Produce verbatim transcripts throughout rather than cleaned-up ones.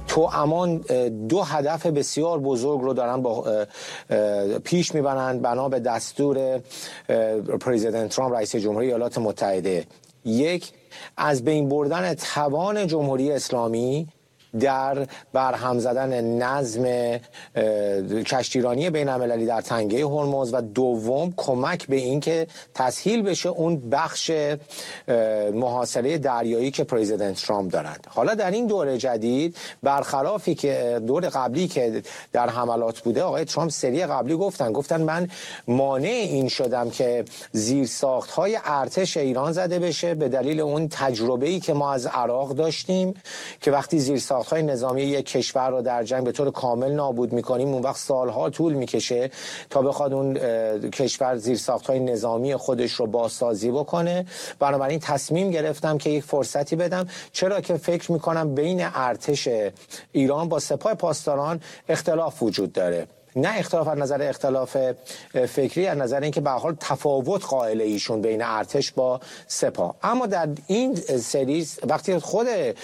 توامان دو هدف بسیار بزرگ رو دارن با پیش میبرند بنا به دستور پرزیدنت ترامپ رئیس جمهوری ایالات متحده. یک، از بین بردن توان جمهوری اسلامی در برهم زدن نظم کشتیرانی بین المللی در تنگه هرمز و دوم کمک به این که تسهیل بشه اون بخش محاصره دریایی که پرزیدنت ترامپ دارند. حالا در این دوره جدید برخلافی که دور قبلی که در حملات بوده، آقای ترامپ سری قبلی گفتن گفتن من مانع این شدم که زیرساخت‌های ارتش ایران زده بشه به دلیل اون تجربه‌ای که ما از عراق داشتیم که وقتی زیرساخت های نظامی یک کشور رو در جنگ به طور کامل نابود میکنیم اون وقت سالها طول میکشه تا بخواد اون کشور زیرساخت‌های نظامی خودش رو بازسازی بکنه. بنابراین تصمیم گرفتم که یک فرصتی بدم، چرا که فکر میکنم بین ارتش ایران با سپاه پاسداران اختلاف وجود داره، نه اختلاف از نظر اختلاف فکری، از نظر اینکه به هر حال تفاوت قائل ایشون بین ارتش با سپاه. اما در این سریز وقتی خود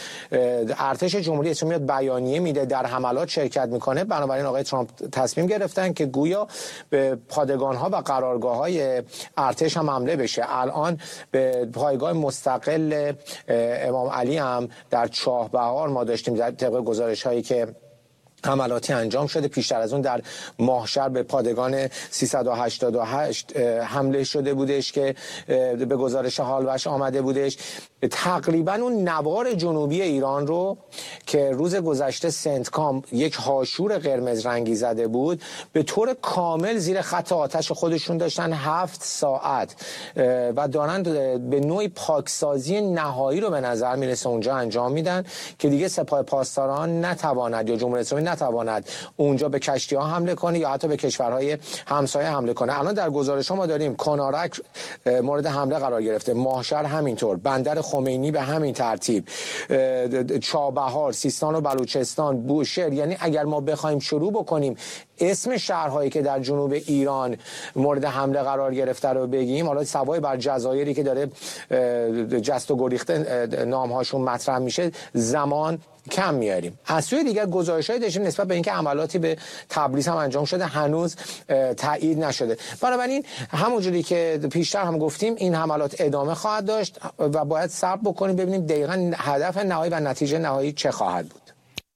ارتش جمهوری اسلامی بیانیه میده در حملات شرکت میکنه، بنابراین آقای ترامپ تصمیم گرفتن که گویا به پادگان‌ها و قرارگاه‌های ارتش هم حمله بشه. الان به پایگاه مستقل امام علی هم در چاهبهار ما داشتیم در طبق گزارش‌هایی که حملاتی انجام شده. پیشتر از اون در ماهشهر به پادگان سیصد و هشتاد و هشت حمله شده بودش که به گزارش حالوش آمده بودش. تقریبا اون نوار جنوبی ایران رو که روز گذشته سنتکام یک هاشور قرمز رنگی زده بود به طور کامل زیر خط آتش خودشون داشتن هفت ساعت و دارن به نوعی پاکسازی نهایی رو به نظر میرسه اونجا انجام میدن که دیگه سپاه پاسداران نتواند یا جمهوری اسلامی نتواند اونجا به کشتی ها حمله کنه یا حتی به کشورهای همسایه حمله کنه. الان در گزارش ها ما داریم کنارک مورد حمله قرار گرفته، ماهشهر همینطور، بندر خمینی به همین ترتیب، چابهار، سیستان و بلوچستان، بوشهر. یعنی اگر ما بخوایم شروع بکنیم اسم شهرهایی که در جنوب ایران مورد حمله قرار گرفته رو بگیم، حالا سوای بر جزایری که داره جست و گریخته نامهاشون مطرح میشه زمان کم میاریم. از سوی دیگر گزارش‌های داشتیم نسبت به اینکه عملاتی به تبریز هم انجام شده هنوز تایید نشده. بنابراین همونجوری که پیشتر هم گفتیم این حملات ادامه خواهد داشت و باید صبر بکنیم ببینیم دقیقاً هدف نهایی و نتیجه نهایی چه خواهد بود.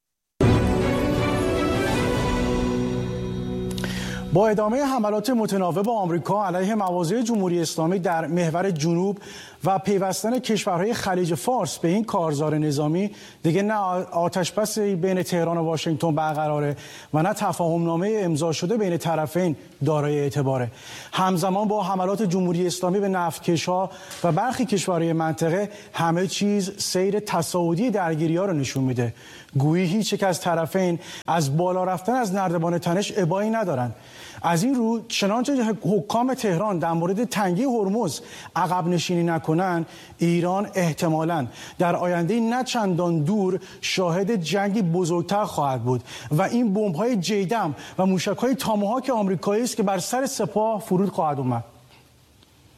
با ادامه حملات متناوب آمریکا علیه مواضع جمهوری اسلامی در محور جنوب و پیوستن کشورهای خلیج فارس به این کارزار نظامی، دیگه نه آتشبسی بین تهران و واشنگتن برقراره و نه تفاهمنامه امضا شده بین طرفین دارای اعتباره. همزمان با حملات جمهوری اسلامی به نفتکش‌ها و برخی کشورهای منطقه همه چیز سیر تصاعدی درگیری‌ها رو نشون میده. گویی هیچ یک از طرفین از بالا رفتن از نردبان تنش ابایی ندارن. از این رو چنانچه حکام تهران در مورد تنگی هرمز عقب نشینی نکنن، ایران احتمالاً در آینده نه چندان دور شاهد جنگی بزرگتر خواهد بود و این بمب‌های جیدم و موشک‌های تاماهاک آمریکایی است که بر سر سپاه فرود خواهد اومد.